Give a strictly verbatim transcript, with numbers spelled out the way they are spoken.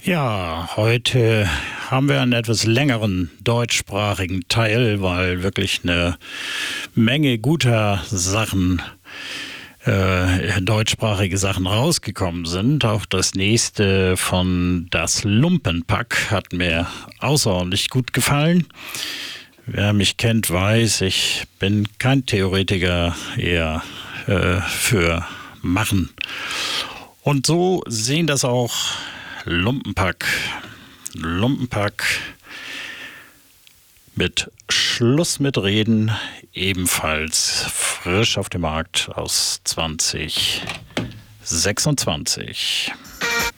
Ja, heute haben wir einen etwas längeren deutschsprachigen Teil, weil wirklich eine Menge guter Sachen, äh, deutschsprachige Sachen rausgekommen sind. Auch das nächste von Das Lumpenpack hat mir außerordentlich gut gefallen. Wer mich kennt, weiß, ich bin kein Theoretiker, eher äh, für Machen. Und so sehen das auch Lumpenpack. Lumpenpack mit Schluss mit Reden, ebenfalls frisch auf dem Markt aus zwanzig sechsundzwanzig.